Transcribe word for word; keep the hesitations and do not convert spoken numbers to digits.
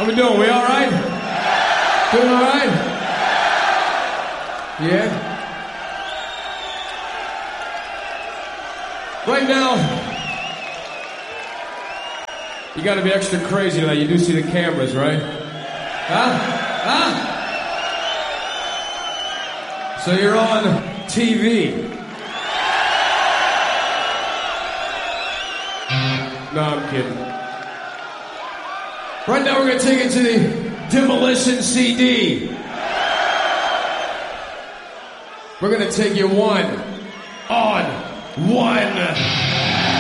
How we doing? We all right? Doing all right? Yeah? Right now, you gotta be extra crazy tonight. You do see the cameras, right? Huh? Huh? So you're on T V. No, I'm kidding. Right now we're gonna take it to the Demolition C D. We're gonna take you one on one.